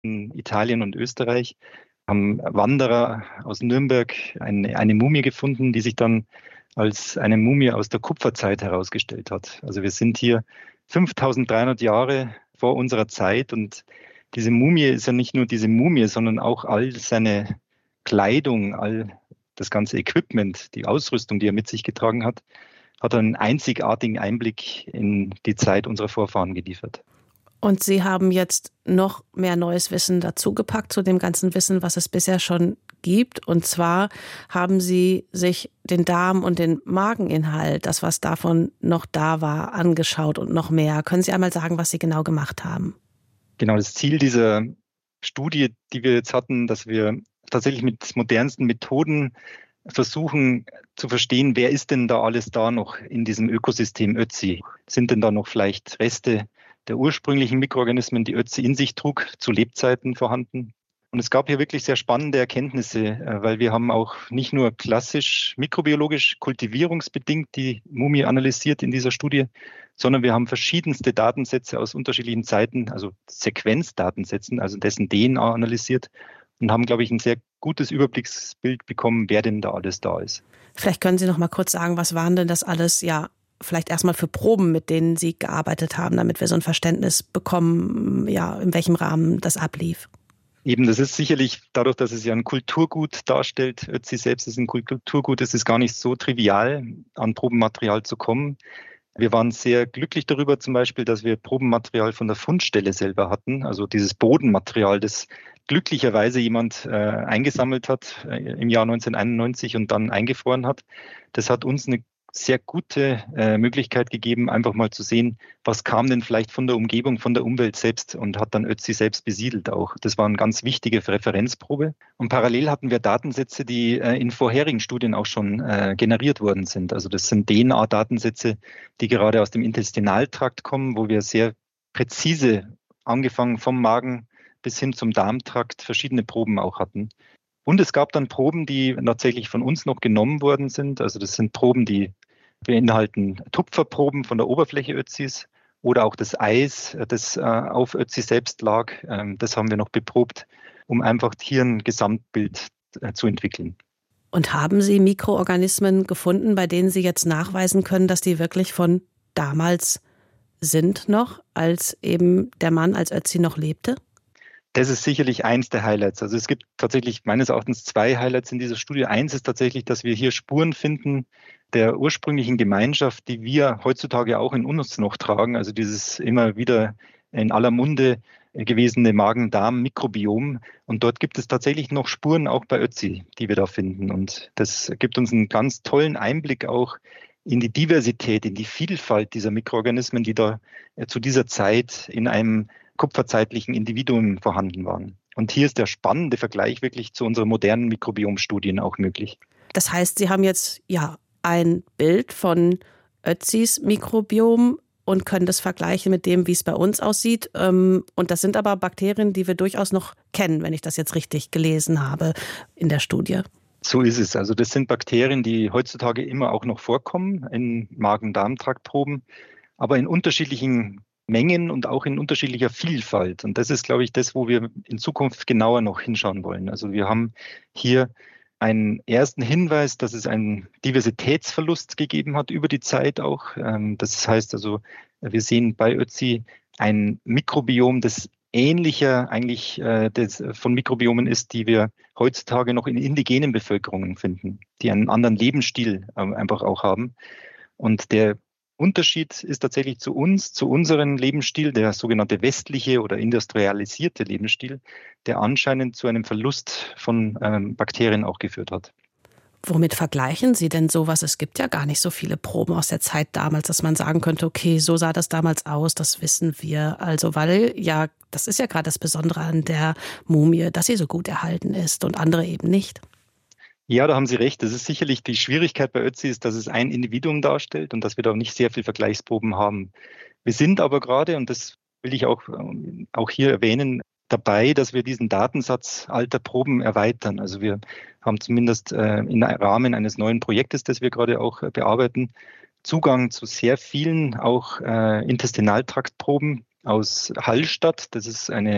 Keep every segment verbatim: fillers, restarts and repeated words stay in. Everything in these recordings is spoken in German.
in Italien und Österreich, haben Wanderer aus Nürnberg eine, eine Mumie gefunden, die sich dann als eine Mumie aus der Kupferzeit herausgestellt hat. Also wir sind hier fünftausenddreihundert Jahre vor unserer Zeit und diese Mumie ist ja nicht nur diese Mumie, sondern auch all seine Kleidung, all das ganze Equipment, die Ausrüstung, die er mit sich getragen hat, hat einen einzigartigen Einblick in die Zeit unserer Vorfahren geliefert. Und Sie haben jetzt noch mehr neues Wissen dazugepackt zu dem ganzen Wissen, was es bisher schon gibt. Und zwar haben Sie sich den Darm und den Mageninhalt, das, was davon noch da war, angeschaut und noch mehr. Können Sie einmal sagen, was Sie genau gemacht haben? Genau, das Ziel dieser Studie, die wir jetzt hatten, dass wir tatsächlich mit modernsten Methoden versuchen zu verstehen, wer ist denn da alles da noch in diesem Ökosystem Ötzi? Sind denn da noch vielleicht Reste der ursprünglichen Mikroorganismen, die Ötzi in sich trug, zu Lebzeiten vorhanden? Und es gab hier wirklich sehr spannende Erkenntnisse, weil wir haben auch nicht nur klassisch mikrobiologisch kultivierungsbedingt die Mumie analysiert in dieser Studie, sondern wir haben verschiedenste Datensätze aus unterschiedlichen Zeiten, also Sequenzdatensätzen, also dessen D N A analysiert und haben, glaube ich, ein sehr gutes Überblicksbild bekommen, wer denn da alles da ist. Vielleicht können Sie noch mal kurz sagen, was waren denn das alles, ja, vielleicht erstmal für Proben, mit denen Sie gearbeitet haben, damit wir so ein Verständnis bekommen, ja, in welchem Rahmen das ablief? Eben, das ist sicherlich dadurch, dass es ja ein Kulturgut darstellt, Ötzi selbst ist ein Kulturgut, es ist gar nicht so trivial, an Probenmaterial zu kommen. Wir waren sehr glücklich darüber zum Beispiel, dass wir Probenmaterial von der Fundstelle selber hatten, also dieses Bodenmaterial, das glücklicherweise jemand äh, eingesammelt hat äh, im Jahr neunzehnhunderteinundneunzig und dann eingefroren hat. Das hat uns eine sehr gute äh, Möglichkeit gegeben, einfach mal zu sehen, was kam denn vielleicht von der Umgebung, von der Umwelt selbst und hat dann Ötzi selbst besiedelt auch. Das war eine ganz wichtige Referenzprobe. Und parallel hatten wir Datensätze, die äh, in vorherigen Studien auch schon äh, generiert worden sind. Also das sind D N A-Datensätze, die gerade aus dem Intestinaltrakt kommen, wo wir sehr präzise, angefangen vom Magen bis hin zum Darmtrakt, verschiedene Proben auch hatten. Und es gab dann Proben, die tatsächlich von uns noch genommen worden sind. Also das sind Proben, die beinhalten Tupferproben von der Oberfläche Ötzis oder auch das Eis, das äh, auf Ötzi selbst lag. Ähm, das haben wir noch beprobt, um einfach hier ein Gesamtbild äh, zu entwickeln. Und haben Sie Mikroorganismen gefunden, bei denen Sie jetzt nachweisen können, dass die wirklich von damals sind noch, als eben der Mann, als Ötzi noch lebte? Das ist sicherlich eins der Highlights. Also es gibt tatsächlich meines Erachtens zwei Highlights in dieser Studie. Eins ist tatsächlich, dass wir hier Spuren finden der ursprünglichen Gemeinschaft, die wir heutzutage auch in uns noch tragen. Also dieses immer wieder in aller Munde gewesene Magen-Darm-Mikrobiom. Und dort gibt es tatsächlich noch Spuren auch bei Ötzi, die wir da finden. Und das gibt uns einen ganz tollen Einblick auch in die Diversität, in die Vielfalt dieser Mikroorganismen, die da zu dieser Zeit in einem kupferzeitlichen Individuen vorhanden waren. Und hier ist der spannende Vergleich wirklich zu unseren modernen Mikrobiomstudien auch möglich. Das heißt, Sie haben jetzt ja ein Bild von Ötzis Mikrobiom und können das vergleichen mit dem, wie es bei uns aussieht. Und das sind aber Bakterien, die wir durchaus noch kennen, wenn ich das jetzt richtig gelesen habe in der Studie. So ist es. Also das sind Bakterien, die heutzutage immer auch noch vorkommen in Magen-Darm-Traktproben, aber in unterschiedlichen Mengen und auch in unterschiedlicher Vielfalt. Und das ist, glaube ich, das, wo wir in Zukunft genauer noch hinschauen wollen. Also wir haben hier einen ersten Hinweis, dass es einen Diversitätsverlust gegeben hat über die Zeit auch. Das heißt also, wir sehen bei Ötzi ein Mikrobiom, das ähnlicher eigentlich äh, das von Mikrobiomen ist, die wir heutzutage noch in indigenen Bevölkerungen finden, die einen anderen Lebensstil äh, einfach auch haben. Und der Unterschied ist tatsächlich zu uns, zu unserem Lebensstil, der sogenannte westliche oder industrialisierte Lebensstil, der anscheinend zu einem Verlust von ähm, Bakterien auch geführt hat. Womit vergleichen Sie denn sowas? Es gibt ja gar nicht so viele Proben aus der Zeit damals, dass man sagen könnte, okay, so sah das damals aus, das wissen wir. Also, weil ja, das ist ja gerade das Besondere an der Mumie, dass sie so gut erhalten ist und andere eben nicht. Ja, da haben Sie recht. Das ist sicherlich die Schwierigkeit bei Ötzi, ist, dass es ein Individuum darstellt und dass wir da nicht sehr viel Vergleichsproben haben. Wir sind aber gerade, und das will ich auch, auch hier erwähnen, dabei, dass wir diesen Datensatz alter Proben erweitern. Also wir haben zumindest äh, im Rahmen eines neuen Projektes, das wir gerade auch äh, bearbeiten, Zugang zu sehr vielen auch äh, Intestinaltraktproben aus Hallstatt. Das ist eine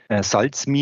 Salzminen